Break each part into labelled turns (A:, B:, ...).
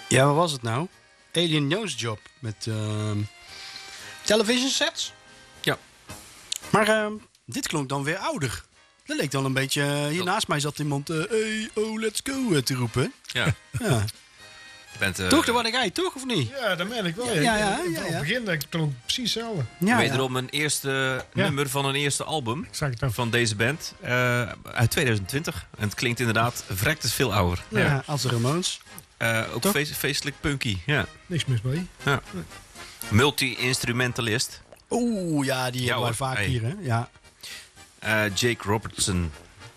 A: Ja, wat was het nou? Alien Nose Job met television sets.
B: Ja.
A: Maar dit klonk dan weer ouder. Dat leek dan een beetje... hier naast mij zat iemand... hey, oh, let's go te roepen.
B: Ja.
A: Ja. Toch, dat was jij, toch? Of niet?
C: Ja, dat meen ik wel.
A: Ja.
C: Op het begin dat klonk precies hetzelfde.
A: Ja,
B: Wederom een eerste nummer van een eerste album
C: Exact.
B: van deze band. Uit 2020. En het klinkt inderdaad verrektes veel ouder.
A: Ja, als de Ramones.
B: Ook feestelijk punky. Ja.
C: Niks mis mee.
B: Ja. Multi-instrumentalist.
A: Oeh, ja, die hebben wij
B: hoor.
A: vaak
B: Hey.
A: hier, hè? Ja.
B: Jake Robertson.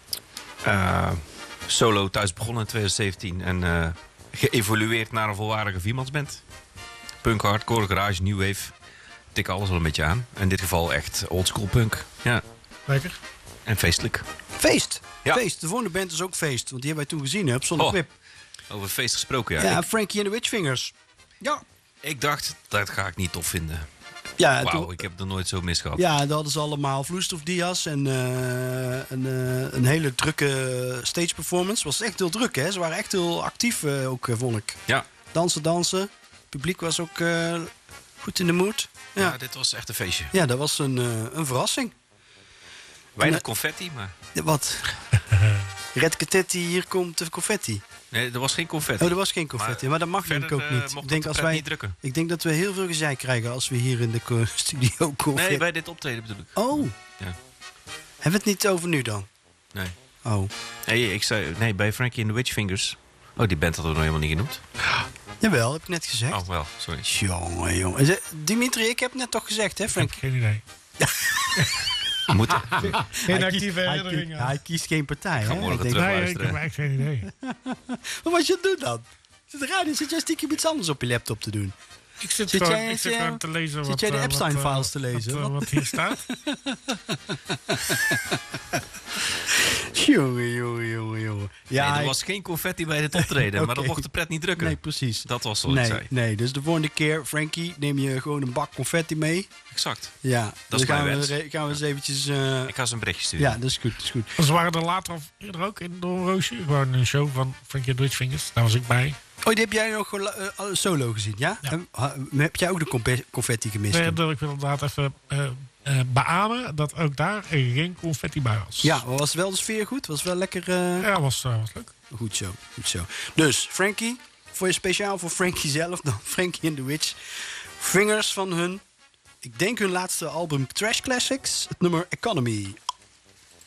B: Solo thuis begonnen in 2017. En geëvolueerd naar een volwaardige viermansband. Punk, hardcore, garage, new wave. Tik alles wel een beetje aan. In dit geval echt oldschool punk. Ja.
C: Lekker.
B: En feestelijk.
A: Feest.
B: Ja.
A: Feest. De volgende band is ook Feest. Want die hebben wij toen gezien, hè? Op Sonic Whip.
B: Over feest gesproken, ja.
A: Ja, Frankie and the Witchfingers. Ja.
B: Ik dacht, dat ga ik niet tof vinden.
A: Ja,
B: Wauw,
A: toen-
B: ik heb er nooit zo mis gehad.
A: Ja, dat hadden ze allemaal vloeistofdia's en een hele drukke stage performance. Het was echt heel druk, hè? Ze waren echt heel actief, ook, vond ik.
B: Ja.
A: Dansen. Het publiek was ook goed in de mood.
B: Ja,
A: Ja,
B: dit was echt een feestje.
A: ja dat was een verrassing.
B: Weinig confetti, maar...
A: Ja, wat? Red Catetti, hier komt de confetti.
B: Nee, er was geen confetti.
A: Oh, er was geen confetti, maar dat mag denk ik ook niet.
B: Mocht
A: Ik denk,
B: de
A: als
B: pret
A: wij,
B: niet drukken.
A: ik denk dat we heel veel gezeik krijgen als we hier in de studio confetti...
B: Nee, bij dit optreden bedoel ik.
A: Oh.
B: Ja.
A: Hebben we het niet over nu dan?
B: Nee.
A: Oh.
B: Nee, bij Frankie and the Witchfingers. Oh, die band hadden we nog helemaal niet genoemd.
A: Jawel, heb ik net gezegd.
B: Oh, wel, sorry.
A: Jongen. Dimitri, ik heb net toch gezegd, hè,
C: Ik
A: Frank?
C: heb geen idee.
B: Moeten.
C: Geen actieve herinneringen.
A: Hij kiest geen partij,
B: ga
A: hè?
B: morgen
A: Ik denk,
B: terug.
C: Nee, ik
B: luisteren.
C: heb echt geen idee.
A: wat was je aan het doen dan? Zit jij stiekem iets anders op je laptop te doen?
C: Ik zit
A: Zit
C: gewoon,
A: jij-
C: ik zit gewoon te lezen
A: zit jij de Epstein-files te lezen?
C: Wat hier staat.
A: Jongen. Ja,
B: Nee, er was geen confetti bij dit optreden, maar dat
A: Oké.
B: mocht de pret niet drukken.
A: Nee, precies.
B: Dat was wat ik zei.
A: Nee, dus de volgende keer, Frankie, neem je gewoon een bak confetti mee.
B: Exact.
A: Ja,
B: Dat is
A: dan
B: mijn
A: gaan
B: wens.
A: gaan we eens eventjes...
B: Ik ga ze een berichtje sturen.
A: ja, dat is goed.
C: Ze waren er later of eerder ook in Doornroosje. Gewoon een show van Frankie and the Witchfingers. Daar was ik bij.
A: Oh, die heb jij nog solo gezien, ja?
C: Ja.
A: Heb jij ook de confetti gemist?
C: Nee,
A: toen?
C: dat ik wil inderdaad even beamen dat ook daar geen confetti bij was.
A: Ja, maar was wel de sfeer goed? Was wel lekker...
C: Ja, was leuk.
A: Goed zo. Dus, Frankie, speciaal voor Frankie zelf dan. Frankie and the Witch. Vingers van hun, ik denk hun laatste album Trash Classics. Het nummer Economy.